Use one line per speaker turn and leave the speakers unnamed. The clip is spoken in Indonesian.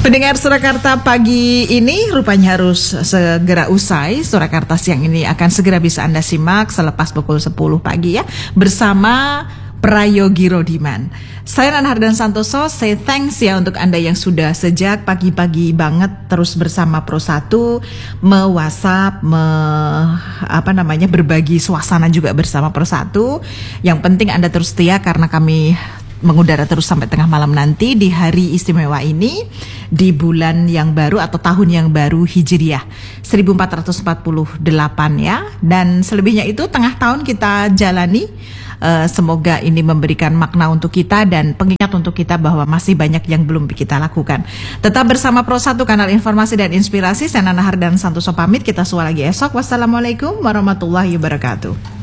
Pendengar Surakarta pagi ini rupanya harus segera usai. Surakarta siang ini akan segera bisa Anda simak selepas pukul 10 pagi ya, bersama Prayogi Rodiman. Saya Nana Hardan Santoso, say thanks ya untuk Anda yang sudah sejak pagi-pagi banget terus bersama Pro1, me-WhatsApp, berbagi suasana juga bersama Pro1. Yang penting Anda terus setia karena kami mengudara terus sampai tengah malam nanti di hari istimewa ini, di bulan yang baru atau tahun yang baru Hijriah 1448 ya. Dan selebihnya itu tengah tahun kita jalani. Semoga ini memberikan makna untuk kita dan pengingat untuk kita bahwa masih banyak yang belum kita lakukan. Tetap bersama Pro1, kanal informasi dan inspirasi. Saya Nana Hardan Santoso pamit, kita suara lagi esok. Wassalamualaikum warahmatullahi wabarakatuh.